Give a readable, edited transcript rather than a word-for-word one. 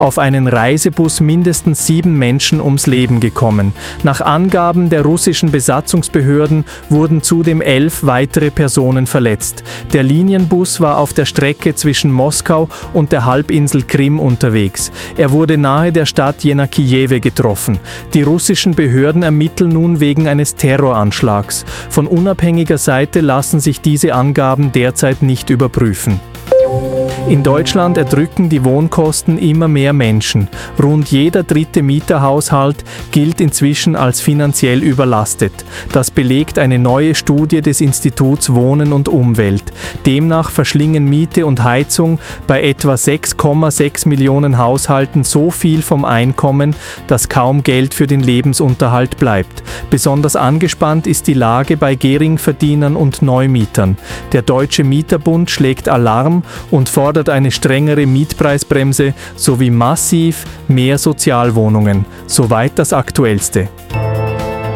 auf einen Reisebus mindestens 7 Menschen ums Leben gekommen. Nach Angaben der russischen Besatzungsbehörden wurden zudem 11 weitere Personen verletzt. Der Linienbus war auf der Strecke zwischen Moskau und der Halbinsel Krim unterwegs. Er wurde nahe der Stadt Jenakijewe getroffen. Die russischen Behörden ermitteln nun wegen eines Terroranschlags. Von unabhängiger Seite lassen sich diese Angaben derzeit nicht überprüfen. In Deutschland erdrücken die Wohnkosten immer mehr Menschen. Rund jeder 3. Mieterhaushalt gilt inzwischen als finanziell überlastet. Das belegt eine neue Studie des Instituts Wohnen und Umwelt. Demnach verschlingen Miete und Heizung bei etwa 6,6 Millionen Haushalten so viel vom Einkommen, dass kaum Geld für den Lebensunterhalt bleibt. Besonders angespannt ist die Lage bei Geringverdienern und Neumietern. Der Deutsche Mieterbund schlägt Alarm und fordert eine strengere Mietpreisbremse sowie massiv mehr Sozialwohnungen. Soweit das Aktuellste.